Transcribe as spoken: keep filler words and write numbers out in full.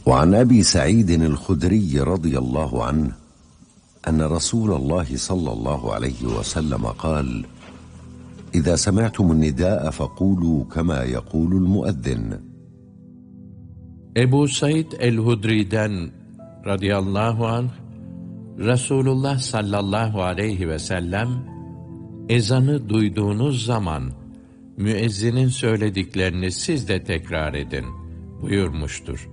وعن أبي سعيد الخدري رضي الله عنه أن رسول الله صلى الله عليه وسلم قال: إذا سمعتم النداء فقولوا كما يقول المؤذن. Ebu Said el-Hudri'den radıyallahu anh, Resulullah sallallahu aleyhi ve sellem, ezanı duyduğunuz zaman müezzinin söylediklerini siz de tekrar edin buyurmuştur.